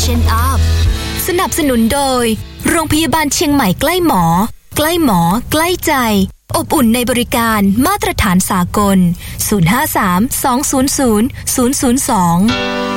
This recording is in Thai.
Chin Up สนับสนุนโดยโรงพยาบาลเชียงใหม่ใกล้หมอใกล้หมอใกล้ใจอบอุ่นในบริการมาตรฐานสากล053 200 002